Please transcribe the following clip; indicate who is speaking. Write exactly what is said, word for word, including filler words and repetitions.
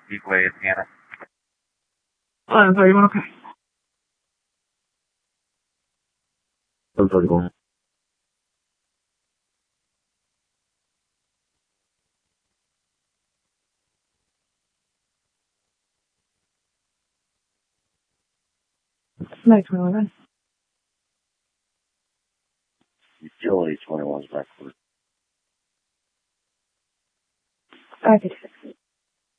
Speaker 1: Speedway, Indiana.
Speaker 2: eleven thirty-one, okay.
Speaker 3: eleven thirty-one.
Speaker 2: Night twenty-one.
Speaker 3: Utility twenty-one's backward.
Speaker 2: five fifty-six.